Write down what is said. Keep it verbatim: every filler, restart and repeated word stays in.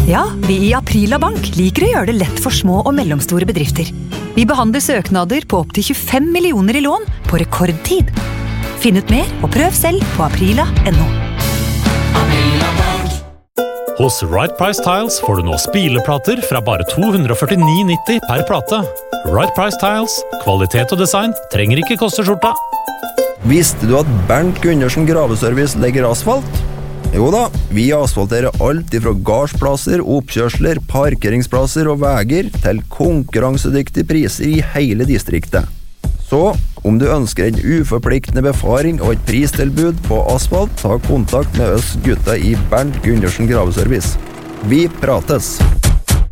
Ja, vi i Aprila Bank liker å gjøre det lett for små og mellomstore bedrifter. Vi behandler søknader på opp til tjuefem millioner i lån på rekordtid. Finn ut mer og prøv selv på aprila punktum no. Hos Right Price Tiles får du nå spileplater fra bare to hundre og førtini kroner nitti per plate. Right Price Tiles, kvalitet og design trenger ikke koste skjorta. Visste du at Bernt Gundersen Graveservice legger asfalt? Jo da, vi asfalterer alt ifra gardsplasser, oppkjørsler, parkeringsplasser og veger til konkurransedyktige priser i hele distriktet. Så, om du ønsker en uforpliktende befaring og et pristilbud på asfalt, ta kontakt med oss gutta i Bernt Gundersen Graveservice. Vi prates!